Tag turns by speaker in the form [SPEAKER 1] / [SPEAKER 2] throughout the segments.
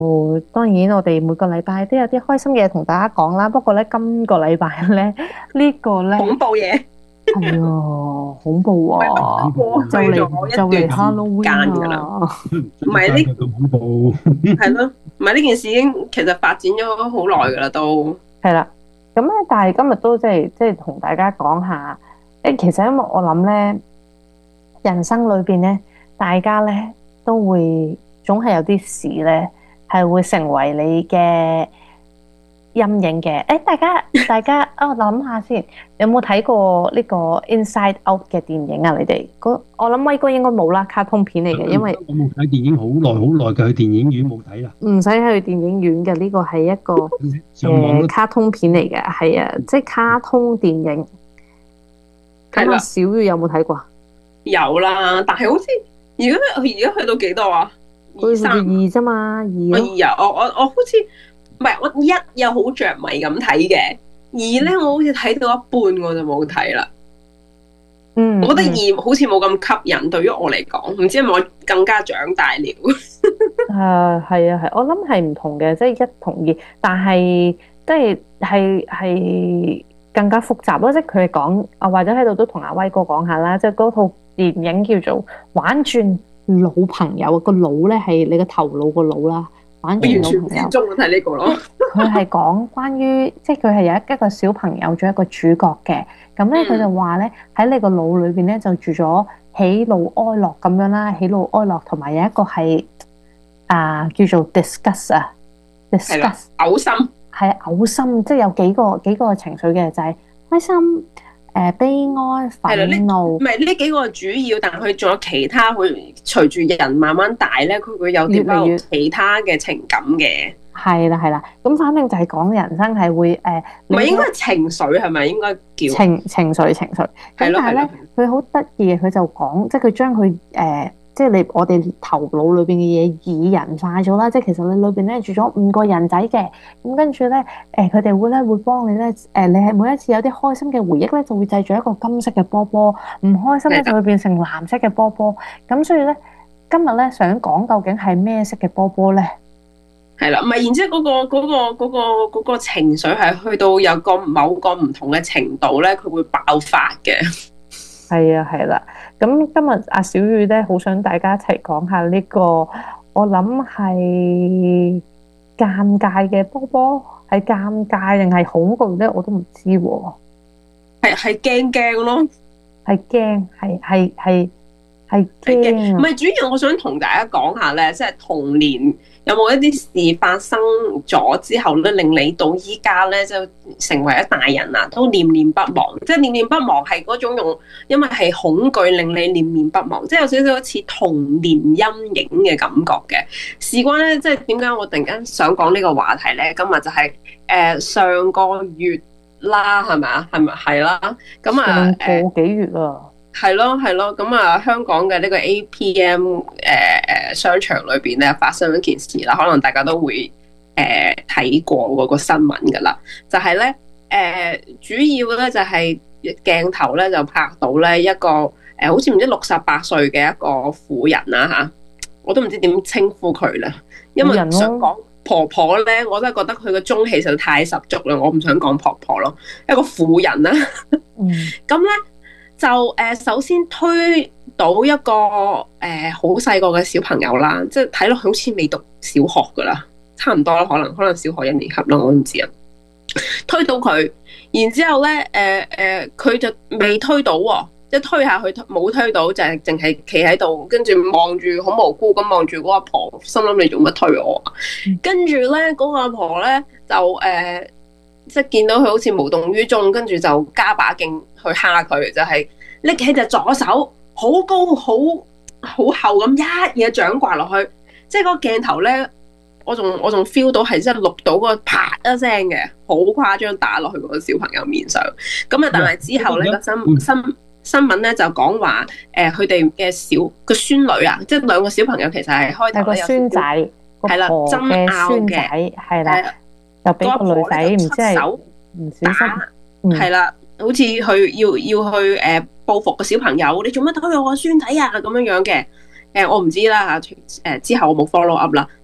[SPEAKER 1] 當然我哋每個禮拜都有啲開心嘅嘢同大家講啦。不過咧，今個禮拜咧呢個咧
[SPEAKER 2] 恐怖嘢，
[SPEAKER 1] 係啊，恐怖
[SPEAKER 2] 唔係
[SPEAKER 1] 啊，
[SPEAKER 2] 乜過
[SPEAKER 1] 就嚟
[SPEAKER 2] 去咗
[SPEAKER 1] 就嚟
[SPEAKER 2] 一段時
[SPEAKER 1] Halloween
[SPEAKER 2] 間㗎啦。
[SPEAKER 1] 啊！
[SPEAKER 2] 唔係呢，
[SPEAKER 3] 世界咁恐怖。
[SPEAKER 2] 係咯，唔係呢件事已經其實發展咗好耐㗎啦，都
[SPEAKER 1] 係啦，咁咧，但係今日都即係同大家講下，其實因為我諗咧，人生裏邊咧，大家咧都會總係有啲事咧係會成為你嘅陰影嘅。大家我諗下先，有冇睇過呢個《Inside Out》嘅電影啊？你哋我諗威哥應該冇啦，卡通片嚟嘅，因為
[SPEAKER 3] 我冇睇電影好耐好耐嘅，去電影院冇睇啦。
[SPEAKER 1] 唔使去電影院嘅，呢個係一個
[SPEAKER 3] 上網都
[SPEAKER 1] 卡通片嚟嘅，係啊，即係卡通電影。咁啊，
[SPEAKER 2] 係啦，
[SPEAKER 1] 小雨有冇睇過？
[SPEAKER 2] 有啦，但係好似而家去到幾多啊？
[SPEAKER 1] 佢去到二
[SPEAKER 2] 二三
[SPEAKER 1] 啫嘛，二咯。
[SPEAKER 2] 二啊，我好似唔係我一又好着迷咁睇嘅，二咧我好似睇到一半我就冇睇啦。
[SPEAKER 1] 嗯，
[SPEAKER 2] 我覺得二好似冇咁吸引，對於我嚟講，唔知係咪我更加長大了。
[SPEAKER 1] 係啊，係，我諗係唔同嘅，即係一同二，但係即係更加複雜咯。即係佢係講啊，或者喺度都同阿威哥講下啦。即係嗰套電影叫做《玩轉老朋友》，個腦咧係你個頭腦個腦啦，玩轉
[SPEAKER 2] 完全唔
[SPEAKER 1] 老朋友。
[SPEAKER 2] 知中睇呢個咯。
[SPEAKER 1] 佢係講關於，即係佢係有一個小朋友做一個主角嘅，咁咧佢就話咧喺你個腦裏邊咧就住咗喜怒哀樂咁樣啦，喜怒哀樂同埋有一個係叫做 disgust 啊
[SPEAKER 2] 係啦
[SPEAKER 1] ，disgust
[SPEAKER 2] 嘔心
[SPEAKER 1] 係嘔心，即係有幾個情緒嘅，就係開心、悲哀、
[SPEAKER 2] 係啦，
[SPEAKER 1] 憤怒
[SPEAKER 2] 唔。係呢幾個主要，但佢仲有其他，會隨住人慢慢大咧，佢會有
[SPEAKER 1] 越嚟越
[SPEAKER 2] 其他嘅情感嘅。
[SPEAKER 1] 係啦係啦，咁反正就係講人生係會
[SPEAKER 2] 唔係應該係情緒係咪應該叫？
[SPEAKER 1] 情緒，咁但係咧，佢好得意嘅，佢就講，即係佢將佢即係我哋頭腦裏邊嘅嘢擬人化咗啦。即係其實你裏邊咧住咗5個人仔嘅，咁跟住咧佢哋會幫你咧你係每一次有啲開心嘅回憶咧，就會製造一個金色嘅波波；唔開心咧就會變成藍色嘅波波。咁所以咧，今日咧想講究竟係咩色嘅波波咧？
[SPEAKER 2] 係啦，唔係，然之後嗰個情緒係去到有某個唔同嘅程度咧，佢會爆發嘅。
[SPEAKER 1] 係啊，係啦。咁今日阿小雨咧，好想大家一齊講下呢個，我諗係尷尬嘅波波，係尷尬定係恐懼咧？我都唔知喎。
[SPEAKER 2] 係驚咯，
[SPEAKER 1] 係驚，係驚啊！
[SPEAKER 2] 唔係主要，我想同大家講下咧，即係童年有冇一啲事發生咗之後咧，令你到依家咧就成為咗大人啦，都念念不忘。即係念念不忘係嗰種因為係恐懼令你念念不忘，即係有少少好似童年陰影嘅感覺嘅。事關咧，即係點解我突然間想講呢個話題咧？今日就係上個月啦，係咪啊？係啦？咁啊
[SPEAKER 1] 上個幾月啊？
[SPEAKER 2] 係咯，咁啊，香港嘅呢個 APM 商場裏邊咧發生一件事啦，可能大家都會睇過嗰個新聞噶啦，就係咧主要咧就係鏡頭咧就拍到咧一個好似唔知68歲嘅一個婦人啦嚇，我都唔知點稱呼佢啦，因為想講婆婆咧，我真係覺得佢個中氣實在太十足啦，我唔想講婆婆咯，一個婦人啦，咁咧。就首先推到一個好細個嘅小朋友啦，即係睇落好似未讀小學噶啦，差唔多啦，可能小學1年級啦，我唔知啊。推到佢，然之後咧佢就未推到喎，即係推下去冇推到，就係淨係企喺度，跟住望住好無辜咁望住嗰阿婆，心諗你做乜推我啊？跟住咧嗰個阿婆咧就即係見到佢好似無動於衷，跟住就加把勁去蝦佢，就係拎起隻左手好高好厚咁一嘢掌摑落去，即係嗰個鏡頭咧，我仲 feel 到係真係錄到個啪一聲嘅，好誇張打落去嗰個小朋友面上。咁啊，但係之後咧個新聞咧就講話佢哋嘅個孫女啊，即係兩個小朋友其實係開頭
[SPEAKER 1] 個孫仔，
[SPEAKER 2] 係啦爭拗嘅，
[SPEAKER 1] 係啦。又俾個女仔唔知係唔小心，
[SPEAKER 2] 係啦，好似去要去報復個小朋友，你做乜推我個孫仔啊咁樣樣嘅？我唔知啦嚇，之後我冇 follow up 啦。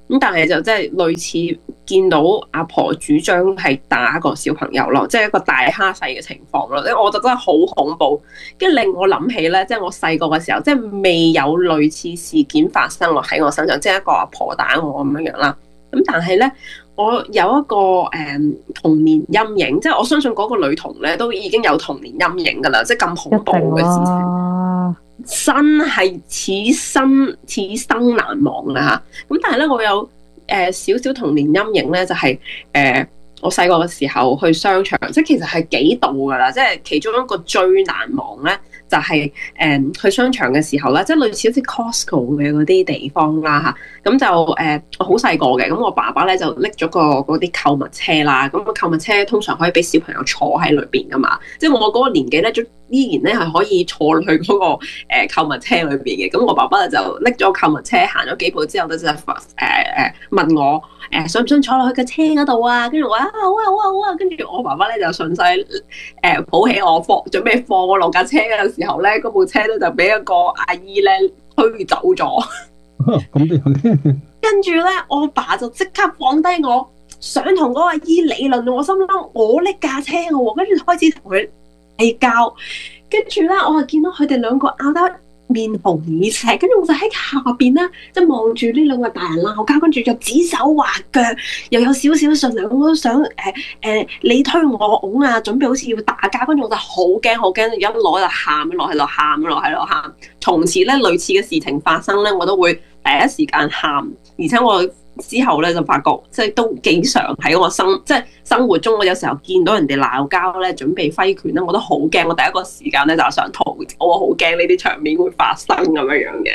[SPEAKER 2] 咁但係就即係類似見到阿婆主張係打個小朋友咯，即係一個大蝦細嘅情況咯。我就真係好恐怖，跟住令我諗起咧，即係我細個嘅時候，即係未有類似事件發生落喺我身上，即係一個阿婆打我咁樣樣啦。咁但係咧，我有一個童年陰影，即係我相信嗰個女童咧都已經有童年陰影㗎啦，即係咁恐怖嘅事情，真係此生難忘啊！咁但係咧，我有少少童年陰影咧，就係我細個嘅時候去商場，即係其實係幾度㗎啦，即係其中一個最難忘咧。就係去商場嘅時候咧，即係類似好似 Costco 嘅嗰啲地方啦嚇，咁就我好細個嘅，咁我爸爸咧就拎咗個嗰啲購物車啦，咁個購物車通常可以俾小朋友坐喺裏邊噶嘛，即係我嗰個年紀咧，依然咧係可以坐落去嗰個購物車裏邊嘅，咁我爸爸就拎咗購物車行咗幾步之後咧就問我想唔想坐落去個車嗰度啊？跟住我話好啊好啊好啊，跟住我爸爸咧就順勢抱起我準備放我落架車嘅時候咧，嗰部車咧就俾一個阿姨咧推走咗。
[SPEAKER 3] 咁都有嘅。
[SPEAKER 2] 跟住咧，我爸就即刻放低我，想同嗰個阿姨理論。我心諗我拎架車嘅喎，跟住開始同佢嗌交。跟住咧，我就見到佢哋兩個拗得面紅耳赤，跟住我就喺下邊咧，即係望住呢兩個大人鬧交，跟住就指手畫腳，又有少少信量，我都想你推我拱啊，準備好似要打架，跟住我就好驚好驚，一攞就喊落喺度喊落喺度喊。從此咧類似嘅事情發生咧，我都會第一時間喊，而且我之後咧就發覺，即係都幾常喺我即係生活中，我有時候見到人哋鬧交咧，準備揮拳咧，我都好驚。我第一個時間咧就係想逃走，我好驚呢啲場面會發生咁樣樣嘅。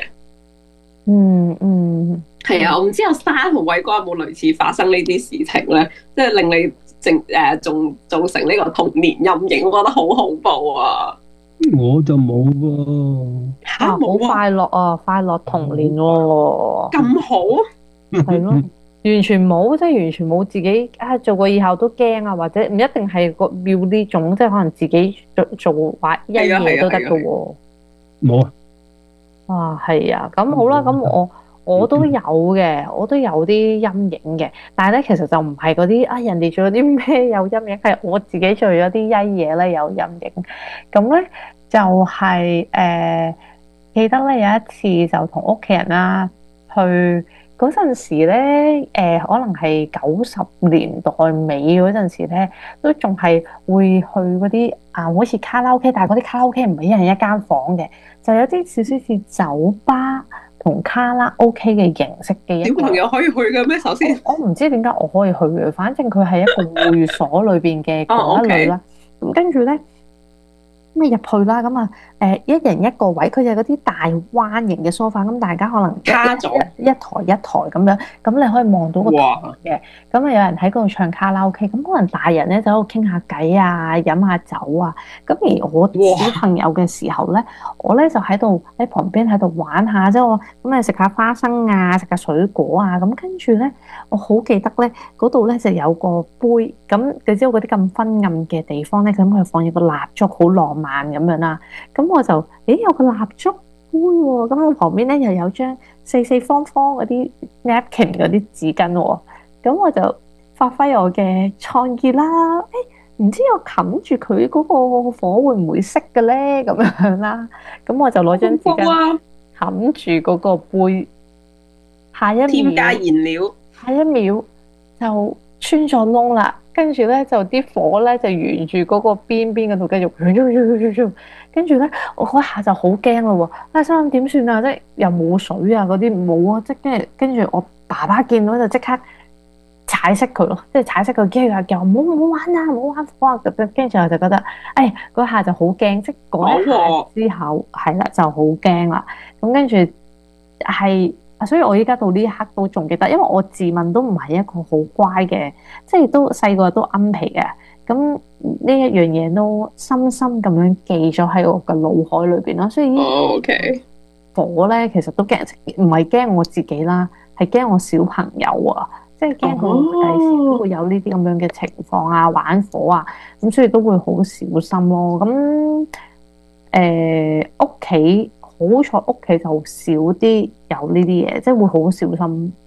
[SPEAKER 2] 係啊，我唔知阿沙同偉哥有冇類似發生呢啲事情咧，即係令你仲造成呢個童年陰影，我覺得好恐怖啊！
[SPEAKER 3] 我就冇喎。
[SPEAKER 1] 好快樂啊，快樂童年喎，
[SPEAKER 2] 咁好。
[SPEAKER 1] 係咯，完全冇，即係完全冇自己做過以後都驚啊，或者唔一定係個要呢種，即係可能自己做壞一嘢都得噶喎。
[SPEAKER 3] 冇啊！
[SPEAKER 1] 哇，係啊，咁好啦，咁我都有嘅，我都有啲陰影嘅，但係咧其實就唔係嗰啲人哋做咗啲咩有陰影，係我自己做咗啲曳嘢咧有陰影。咁咧就係記得咧有一次就同屋企人啦去。嗰陣時咧，可能係90年代尾嗰陣時咧，都仲係會去嗰啲好似卡拉 OK，但係嗰啲卡拉 OK 唔係一人一間房嘅，就有啲少少似酒吧同卡拉 OK 嘅形式嘅。
[SPEAKER 2] 小朋友可以去嘅咩？首先，
[SPEAKER 1] 我唔知點解我可以去嘅，反正佢係一個會所裏邊嘅嗰一類啦。咁跟住咧。咁入去啦，咁一人一個位，佢就嗰啲大彎形嘅梳化，咁大家可能
[SPEAKER 2] 卡咗
[SPEAKER 1] 一台咁樣，咁你可以望到個台嘅，咁有人喺嗰度唱卡拉 OK，咁可能大人咧就喺度傾下偈啊，飲下酒啊，咁而我小朋友嘅時候咧，我咧就喺旁邊喺度玩下，即係我咁食下花生啊，食下水果啊，咁跟住咧，我好記得咧嗰度咧就有個杯，咁你知道嗰啲咁昏暗嘅地方咧，咁佢放咗個蠟燭，好浪漫咁樣啦，咁我就有個蠟燭杯喎，咁我旁邊咧又有張四方方嗰啲 napkin 嗰啲紙巾喎，咁我就發揮我嘅創意啦，唔知我冚住佢嗰個火會唔會熄嘅咧？咁樣啦，咁我就攞張紙巾冚住嗰個杯，下一秒
[SPEAKER 2] 添加燃料，
[SPEAKER 1] 下一秒就穿咗窿啦。跟住咧就啲火咧就沿住嗰個邊嗰度繼續，跟住咧我嗰下就好驚咯喎！心諗點算啊？即係又冇水啊嗰啲冇啊！即係跟住我爸爸見到就即刻踩熄佢咯，即係踩熄佢，跟住又叫唔好玩啊，唔好玩火啊！跟住我就覺得，嗰下就好驚，即係嗰一下之後係啦就好驚啦。咁跟住係。所以我依家到呢一刻都仲記得，因為我自問都唔係一個好乖嘅，即係都細個都奀皮嘅。咁呢一樣嘢都深深咁樣記咗喺我嘅腦海裏邊咯。所以火咧其實都驚，唔係驚我自己啦，係驚我小朋友啊，即係驚佢第時都會有呢啲咁樣嘅情況啊，玩火啊，咁所以都會好小心咯。咁屋企。好彩屋企就少啲有呢啲嘢，即係會好小心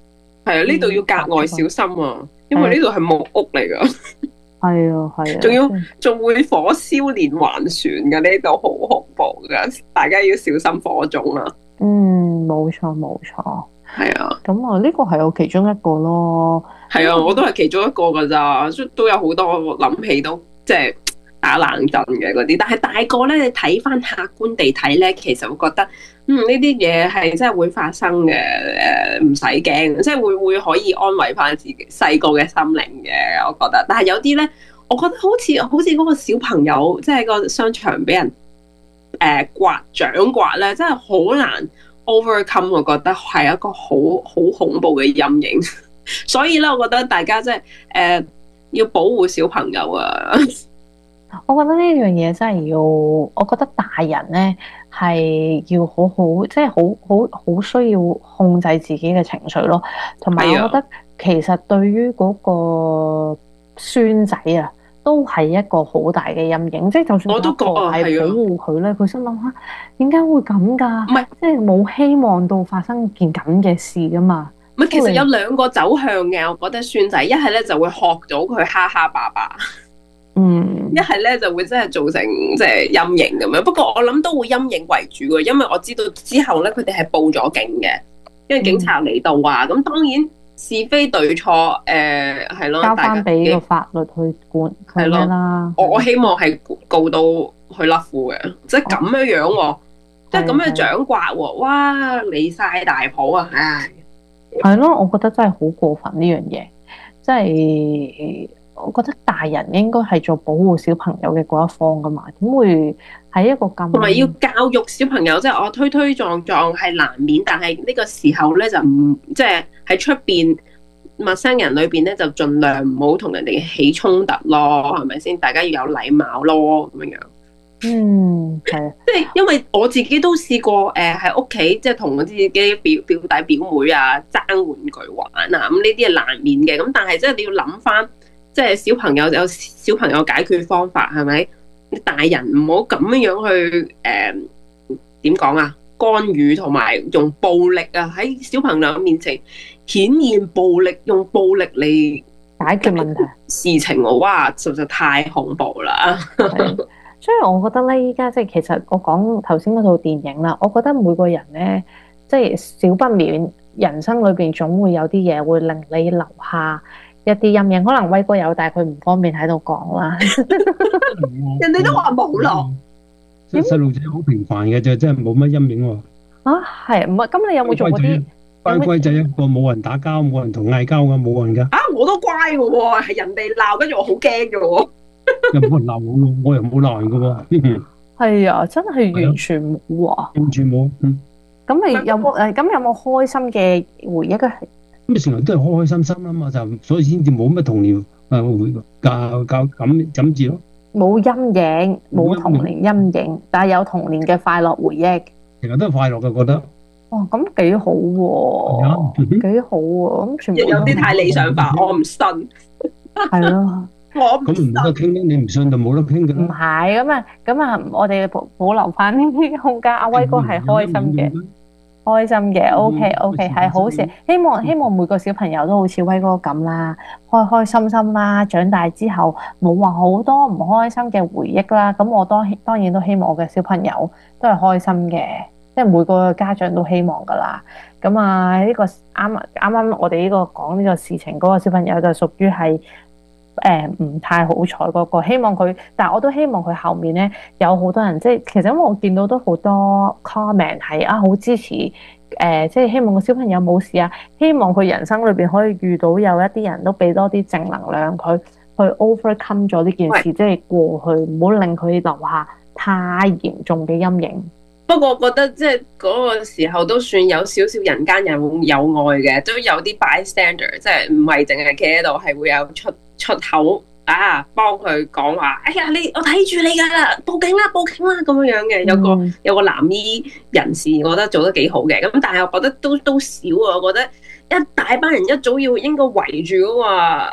[SPEAKER 2] 係啊，呢度要格外小心啊，因為呢度係木屋嚟噶，
[SPEAKER 1] 係啊係啊，
[SPEAKER 2] 仲會火燒連環船嘅，呢度好恐怖噶，大家要小心火種啦。
[SPEAKER 1] 冇錯冇錯，
[SPEAKER 2] 係啊，
[SPEAKER 1] 咁啊呢個係我其中一個咯。
[SPEAKER 2] 係啊，我都係其中一個噶咋，都有好多諗起都即係打冷震嘅嗰啲，但係大個咧，你睇翻客觀地睇咧，其實會覺得呢啲嘢係真係會發生嘅，唔使驚，即係會可以安慰翻自己細個嘅心靈嘅，我覺得。但係有啲咧，我覺得好似嗰個小朋友，即係個商場俾人掌摑咧，真係好難 overcome，我覺得係一個好恐怖嘅陰影。所以咧，我覺得大家真係要保護小朋友啊！
[SPEAKER 1] 我覺得呢樣嘢真係要，我覺得大人咧係要好好，即係好需要控制自己嘅情緒咯。同埋，我覺得其實對於嗰個孫仔啊，都係一個好大嘅陰影。即係就算我都覺係保護佢咧，佢心諗下點解會咁㗎？唔係，即係冇希望到發生件咁嘅事㗎嘛。
[SPEAKER 2] 唔係，其實有兩個走向嘅，我覺得孫仔一係咧就會學到佢哈哈爸爸。一係咧就會真係造成即係陰影咁樣，不過我諗都會陰影為主嘅，因為我知道之後咧佢哋係報咗警嘅，因為警察嚟到啊，咁當然是非對錯係咯，
[SPEAKER 1] 交翻俾個法律去管係咯啦。
[SPEAKER 2] 我希望係告到去甩褲嘅，即係咁樣樣，即係咁樣掌摑喎，哇離晒大譜啊！唉，
[SPEAKER 1] 係咯，我覺得真係好過分呢樣嘢，即係。我覺得大人應該係做保護小朋友嘅嗰一方噶嘛，點會喺一個咁
[SPEAKER 2] 同埋要教育小朋友，即係我推推撞撞係難免，但係呢個時候咧就唔即係喺出邊陌生人裏邊咧就盡量唔好同人哋起衝突咯，係咪先？大家要有禮貌咯，咁樣樣。
[SPEAKER 1] 係啊，
[SPEAKER 2] 即係因為我自己都試過喺屋企，即係同我自己表弟表妹啊爭玩具玩啊，咁呢啲係難免嘅。咁但係即係你要諗翻。即係小朋友有小朋友解決方法，係咪？大人唔好咁樣去點講啊？干預同埋用暴力啊，喺小朋友面前顯現暴力，用暴力嚟
[SPEAKER 1] 解決問題
[SPEAKER 2] 事情，哇！實在太恐怖啦！
[SPEAKER 1] 所以我覺得咧，依家即係其實我講頭先嗰套電影啦，我覺得每個人咧，即係少不免人生裏邊總會有啲嘢會令你留下一啲陰影，可能威哥有，但係佢唔方便喺度講啦。
[SPEAKER 2] 人哋都話冇咯。
[SPEAKER 3] 細路仔好平凡嘅啫，真係冇乜陰影喎。
[SPEAKER 1] 係唔係？咁你有冇做過啲
[SPEAKER 3] 乖仔一個，冇人打交，冇人同嗌交㗎，冇人㗎。
[SPEAKER 2] 我都乖嘅喎，係人哋鬧，跟住我好驚嘅喎。
[SPEAKER 3] 又冇人鬧我喎，我又冇鬧人嘅喎。
[SPEAKER 1] 係啊，真係完全冇喎。
[SPEAKER 3] 完全冇。
[SPEAKER 1] 咁你有冇開心嘅回憶啊？
[SPEAKER 3] 咁成日都係開開心心啊嘛，就所以先至冇乜童年教咁字咯。
[SPEAKER 1] 冇陰影，冇童年陰影，但係有童年嘅快樂回憶。
[SPEAKER 3] 成日都係快樂嘅，覺得。
[SPEAKER 1] 哦，咁幾好喎，幾好喎，咁全部
[SPEAKER 2] 有啲太理想化，我唔信。
[SPEAKER 1] 係咯，
[SPEAKER 2] 我唔信。
[SPEAKER 3] 咁唔得傾咧，你唔信就冇得傾嘅。
[SPEAKER 1] 唔係咁啊，我哋保留翻呢啲空間。阿威哥係開心嘅。開心嘅，OK，係好事。希望每個小朋友都好似威哥咁啦，開開心心啦。長大之後冇話好多唔開心嘅回憶啦。咁我當然都希望我嘅小朋友都係開心嘅，即係每個家長都希望噶啦。咁啊，呢個啱我哋呢個講呢個事情嗰個小朋友就屬於係唔太好彩嗰個，希望佢，但係我都希望佢後面咧有好多人，即係其實因為我見到都好多 comment 係好支持，即係希望個小朋友冇事啊，希望佢人生裏邊可以遇到有一啲人都俾多啲正能量佢，去 overcome 咗呢件事，即係過去，唔好令佢留下太嚴重嘅陰影。
[SPEAKER 2] 不過我覺得即係嗰個時候都算有少少人間有愛嘅，都有啲 bystander， 即係唔係淨係企喺度，係會有出口幫佢講話，哎呀我睇住你㗎啦，報警啦咁樣嘅，有個男醫人士，我覺得做得幾好嘅。咁但係我覺得都少啊，我覺得一大班人一早應該圍住嗰個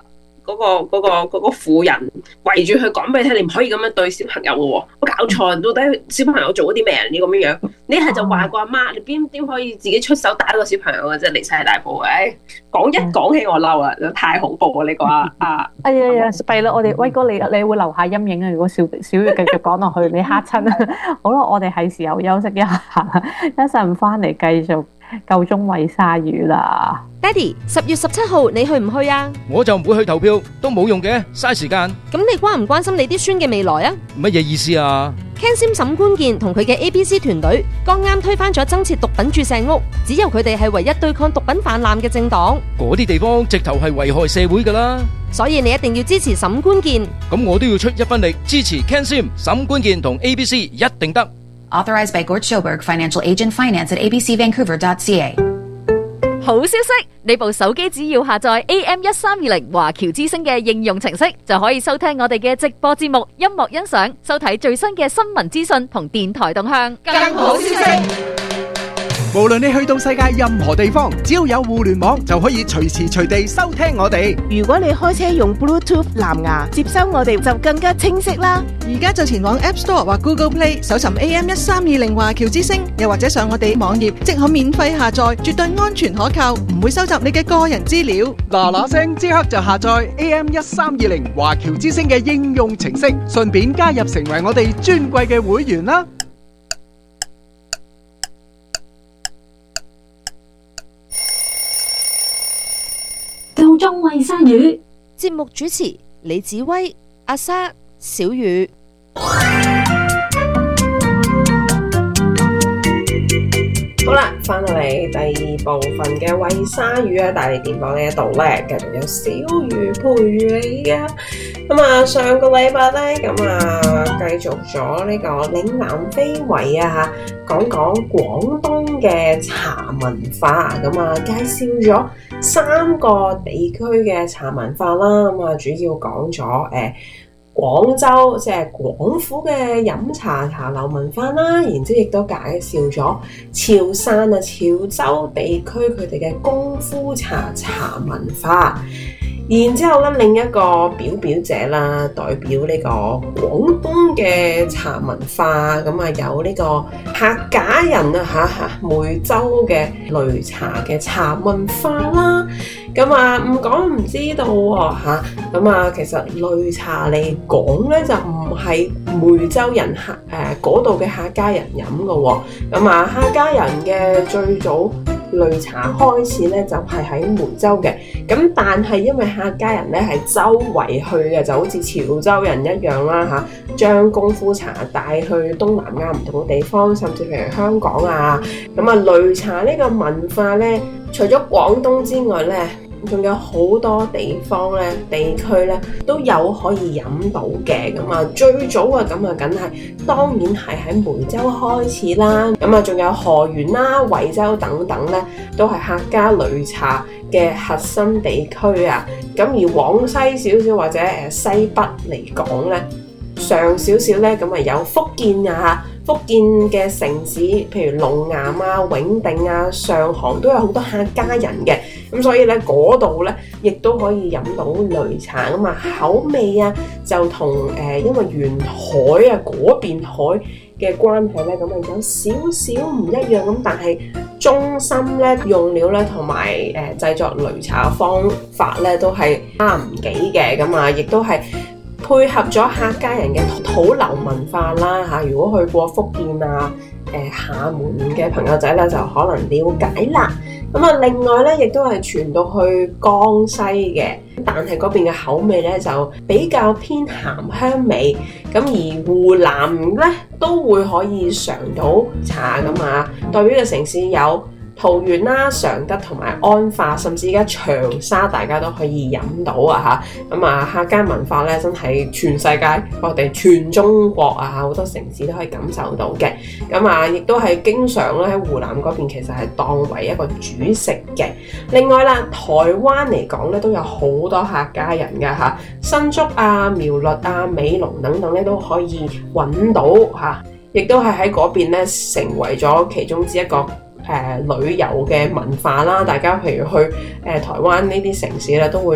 [SPEAKER 2] 嗰個婦人圍住佢講俾你聽，你唔可以咁樣對小朋友嘅喎，我搞錯，到底小朋友做咗啲咩？你咁樣，你係就話個阿媽，你點可以自己出手打個小朋友嘅啫？離晒大譜嘅，講起我嬲啊，太恐怖啊！你個
[SPEAKER 1] 哎呀，弊啦！我哋威哥你會留下陰影啊！如果小月繼續講落去，你嚇親啊！好啦，我哋係時候休息一下，一陣翻嚟繼續夠鐘餵鯊魚啦。
[SPEAKER 4] 爹哋，10月17號你去唔去啊？
[SPEAKER 5] 我就唔會去投票，都冇用嘅，嘥時間。
[SPEAKER 4] 咁你關唔關心你啲孫嘅未來啊？
[SPEAKER 5] 乜嘢意思啊
[SPEAKER 4] ？Ken Sim 沈官健同佢嘅 ABC 團隊剛啱推翻咗增設毒品注射屋，只有佢哋係唯一對抗毒品氾濫嘅政黨。
[SPEAKER 5] 嗰啲地方直頭係危害社會㗎啦。
[SPEAKER 4] 所以你一定要支持沈官健。
[SPEAKER 5] 咁我都要出一分力支持 Ken Sim 沈官健同 ABC 一定得。
[SPEAKER 6] Authorized by Gort Schoberg, Financial Agent, Finance at abcvancouver.ca。
[SPEAKER 7] 好消息！你部手機只要下載 AM1320華僑之聲嘅應用程式，就可以收聽我哋嘅直播節目、音樂欣賞、收睇最新嘅新聞資訊同電台動向。更好消息！
[SPEAKER 8] 無論你去到世界任何地方，只要有互聯網就可以隨時隨地收聽我哋。
[SPEAKER 9] 如果你開車用 Bluetooth 藍牙接收我哋，就更加清晰啦。而家就前往 App Store 或 Google Play 搜尋 AM1320華僑之聲，又或者上我哋網頁即可免費下載，絕對安全可靠，唔會收集你嘅個人資料。
[SPEAKER 8] 嗱聲即刻就下載 AM1320華僑之聲嘅應用程式，順便加入成為我哋尊貴嘅會員啦。
[SPEAKER 10] 夠鐘餵鯊魚。
[SPEAKER 4] 節目主持李子威、阿莎、小雨。
[SPEAKER 2] 好啦，翻到嚟第二部分嘅餵鯊魚啊，大利電波呢一度咧，繼續有小魚陪住你嘅。咁啊，上個禮拜咧，咁啊，繼續咗呢個嶺南非遺啊，講廣東嘅茶文化，咁啊，介紹咗3個地區嘅茶文化啦，咁啊，主要講咗廣州即係廣府嘅飲茶茶樓文化啦，然之後亦都介紹咗潮汕啊潮州地區佢哋嘅功夫茶文化。然之後咧，另一個表姐啦，代表呢個廣東嘅茶文化，咁啊有呢個客家人啊梅州嘅擂茶嘅茶文化啦。咁啊唔講唔知道喎嚇，咁啊其實擂茶嚟講咧就唔係梅州人嗰度嘅客家人飲嘅喎，咁啊客家人嘅最早擂茶開始咧就係喺梅州嘅，咁但係因為客家人咧係周圍去嘅，就好似潮州人一樣啦嚇，將功夫茶帶去東南亞唔同嘅地方，甚至譬如香港啊，咁啊擂茶呢個文化咧，除咗廣東之外咧，仲有好多地方咧、地區咧都有可以飲到嘅。咁啊最早啊咁啊梗係當然係喺梅州開始啦，咁啊仲有河源啦、惠州等等咧，都係客家擂茶嘅核心地區啊。咁而往西少少或者西北嚟講咧，上少少咧，咁啊有福建啊，福建嘅城市譬如龍岩啊、永定啊、上杭都有好多客家人嘅，咁所以咧嗰度咧亦都可以飲到擂茶啊嘛，口味啊就同因為沿海啊嗰邊海嘅關係咧，咁啊有少少唔一樣咁，但係中心咧用料咧同埋製作擂茶嘅方法咧都係差唔幾嘅，咁啊亦都係配合咗客家人嘅土樓文化啦嚇，如果去過福建啊、廈門嘅朋友仔咧，就可能了解啦。咁啊，另外咧，亦都係傳到去江西嘅，但係嗰邊嘅口味咧就比較偏鹹香味。咁而湖南咧都會可以嘗到茶咁啊，代表嘅城市有桃園啦、常德同埋安化，甚至而家長沙，大家都可以飲到啊嚇！咁啊，客家文化咧真係全世界各地、全中國啊，好多城市都可以感受到嘅。咁啊，亦都係經常咧喺湖南嗰邊，其實係當為一個主食嘅。另外啦，台灣嚟講咧都有好多客家人㗎嚇，新竹啊、苗栗啊、美濃等等咧都可以揾到嚇，亦都係喺嗰邊咧成為咗其中之一個旅遊嘅文化啦，大家譬如去台灣呢啲城市咧，都會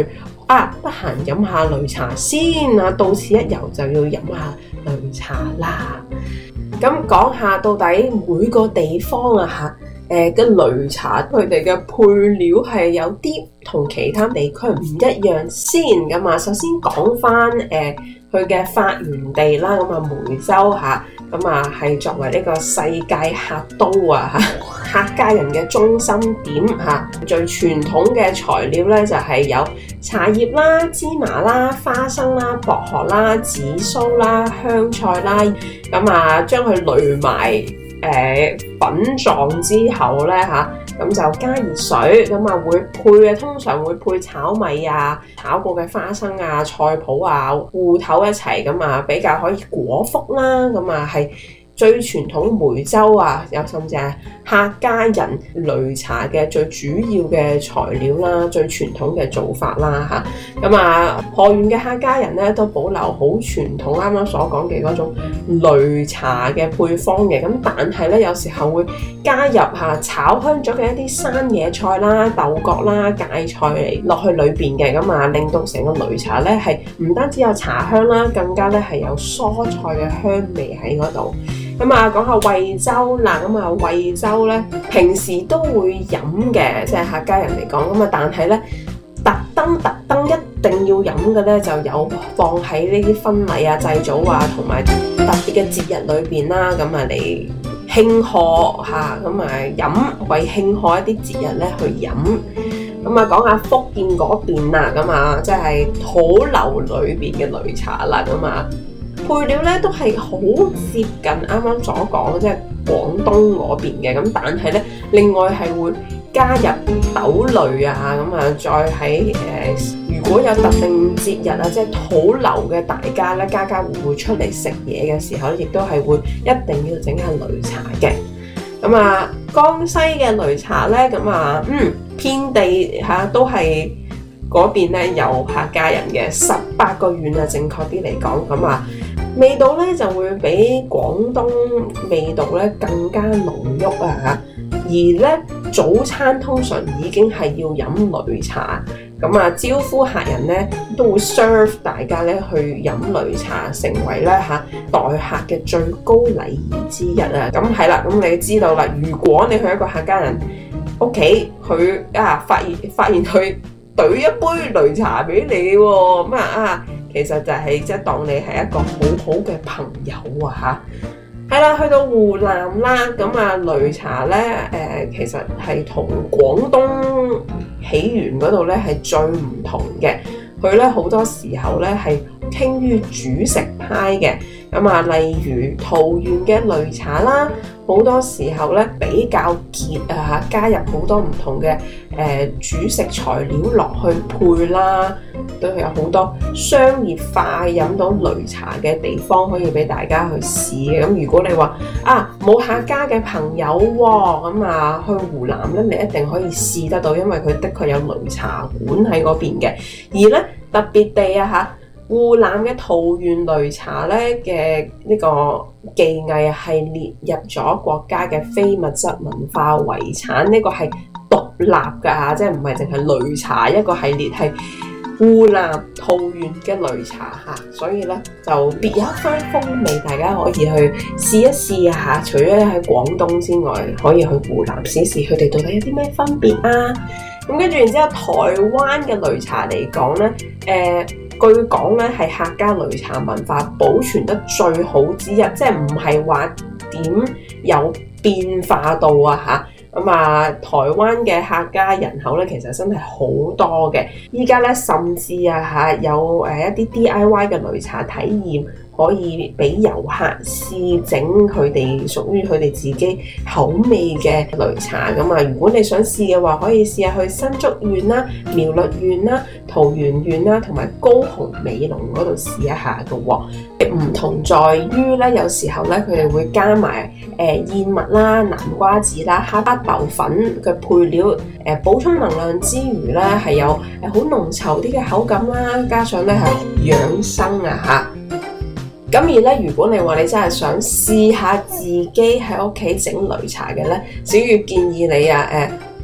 [SPEAKER 2] 得閒飲下擂茶先啊，到此一遊就要飲下擂茶啦。咁講下到底每個地方啊嘅擂茶佢哋嘅配料係有啲同其他地區唔一樣先。咁啊，首先講翻佢嘅發源地啦，咁啊梅州咁啊係作為呢個世界客都啊客家人嘅中心點最傳統嘅材料咧就係有茶葉啦、芝麻啦、花生啦、薄荷啦、紫蘇啦、香菜啦，咁啊將佢擂埋粉狀之後咧咁就加熱水，咁啊會配通常會配炒米啊、炒過嘅花生啊、菜脯啊、芋頭一齊，咁啊比較可以果腹啦，咁啊係最傳統梅州有甚至係客家人擂茶嘅最主要嘅材料啦，最傳統嘅做法啦咁啊河源嘅客家人咧都保留好傳統啱啱所講嘅嗰種擂茶嘅配方嘅，咁但係咧有時候會加入炒香咗嘅一啲生野菜啦、豆角啦、芥菜嚟落去裏邊嘅，咁啊令到成個擂茶咧係唔單止有茶香啦，更加咧係有蔬菜嘅香味喺嗰度。咁啊，講下惠州啦，咁啊惠州咧平時都會飲嘅，即係客家人嚟講，咁啊但係咧特登一定要飲嘅咧就有放喺呢啲婚禮啊、祭祖啊同埋特別嘅節日裏邊啦，咁啊嚟慶賀咁啊飲，為慶賀一啲節日咧去飲。咁啊講下福建嗰邊啦，咁啊即係土樓裏邊嘅擂茶啦，咁啊配料咧都係好接近啱啱所講，即係廣東嗰邊嘅，咁但係咧另外係會加入豆類啊，咁啊再喺如果有特定節日啊，即係土樓嘅大家咧家戶戶出嚟食嘢嘅時候咧，亦都係會一定要整下擂茶嘅。咁啊江西嘅擂茶咧，咁啊遍地都係嗰邊咧有客家人嘅18個縣啊，正確啲嚟講，咁啊味道咧就會比廣東味道咧更加濃郁啊！而咧早餐通常已經係要飲擂茶，咁啊招呼客人咧都會 serve 大家咧去飲擂茶，成為咧待客嘅最高禮儀之一啊！咁係啦，咁你知道啦，如果你去一個客家人屋企，佢發現佢兌一杯擂茶俾你喎，咁其實就係即係當你係一個好好嘅朋友啊嚇，係啦，去到湖南啦，咁啊擂茶咧其實係同廣東起源嗰度咧係最唔同嘅，佢咧好多時候咧係傾於主食派嘅，咁啊例如桃園嘅擂茶啦，好多時候咧比較結加入好多唔同嘅主食材料落去配啦，都有好多商業化飲到擂茶嘅地方可以俾大家去試嘅。咁如果你話冇客家嘅朋友喎，咁去湖南咧，你一定可以試得到，因為佢的確有擂茶館喺嗰邊嘅。而咧特別地湖南嘅桃園擂茶咧嘅呢個技藝係列入咗國家嘅非物質文化遺產，呢個係獨立㗎，即係唔係淨係擂茶一個系列，係湖南桃園嘅擂茶所以咧就別有一番風味，大家可以去試一試下。除咗喺廣東之外，可以去湖南試試佢哋到底有啲咩分別啊。咁跟住然之後，台灣嘅擂茶嚟講咧，據講咧係客家擂茶文化保存得最好之一，即係唔係話點有變化到咁台灣嘅客家人口咧其實真係好多嘅，依家咧甚至有一啲 DIY 嘅擂茶體驗，可以俾遊客試整佢哋屬於佢哋自己口味嘅擂茶。咁如果你想試嘅話，可以試下去新竹縣啦、苗栗縣啦、桃園縣啦同埋高雄美濃嗰度試一下嘅喎。唔同在於咧，有時候咧佢哋會加埋燕麥啦、南瓜子啦、哈巴豆粉嘅配料，補充能量之餘咧係有好濃稠啲嘅口感啦，加上咧係養生咁而咧，如果你話你真係想試下自己喺屋企整擂茶嘅咧，小月建議你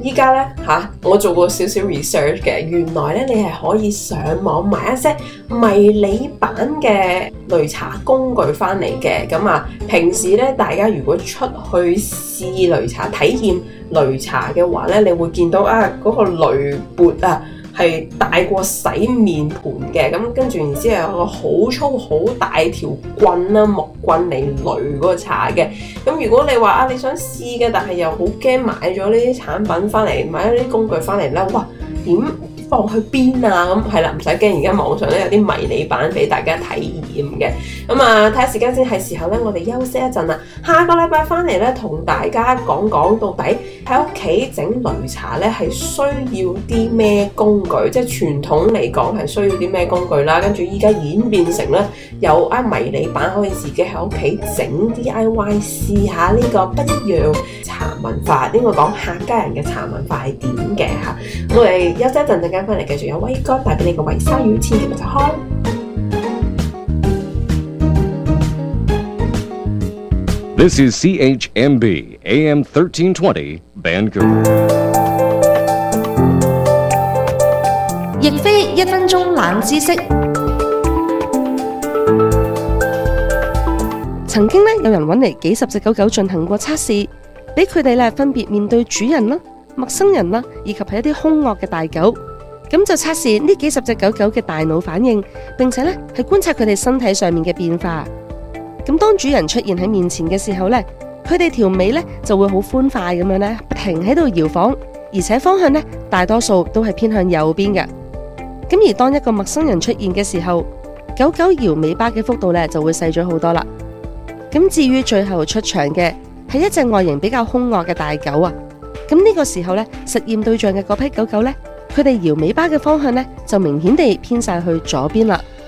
[SPEAKER 2] 依家咧我做過少少 research 嘅，原來咧你係可以上網買一些迷你版嘅擂茶工具翻嚟嘅。咁啊，平時咧大家如果出去試擂茶、體驗擂茶嘅話咧，你會見到嗰個擂缽啊係大過洗面盤嘅，咁跟住然之後有個好粗好大條棍啦，木棍嚟擂嗰個茶嘅。咁如果你話你想試嘅，但係又好驚買咗呢啲產品翻嚟，買咗呢啲工具翻嚟咧，哇點放去邊啊？咁係啦，唔使驚，而家網上咧有啲迷你版俾大家體驗嘅。咁啊，睇下時間先，係時候咧，我哋休息一陣啦。下個禮拜翻嚟咧，同大家講講到底喺屋企整擂茶咧係需要啲咩工具，即係傳統嚟講係需要啲咩工具啦。跟住依家演變成咧有迷你版可以自己喺屋企整 DIY， 試下呢個不一樣茶文化。應該講客家人嘅茶文化係點嘅嚇。我哋休息一陣間翻嚟繼續有威哥帶俾你個維鯊魚，千祈唔好走開。
[SPEAKER 11] This is CHMB AM 1320 Vancouver。
[SPEAKER 4] 亦非1分鐘冷知識。曾經有人揾嚟幾十隻狗狗進行過測試，俾佢哋分別面對主人啦、陌生人啦，以及係一啲兇惡嘅大狗。咁就測試呢幾十隻狗狗嘅大腦反應，並且係觀察佢哋身體上面嘅變化。咁當主人出現喺面前嘅時候佢哋條尾就會好歡快咁樣不停喺度搖晃，而且方向大多數都係偏向右邊嘅。咁而當一個陌生人出現嘅時候，狗狗搖尾巴嘅幅度就會細咗好多啦。咁至於最後出場嘅係一隻外形比較兇惡嘅大狗啊。咁呢個時候實驗對象嘅嗰批狗狗佢哋搖尾巴嘅方向就明顯地偏晒去左邊啦。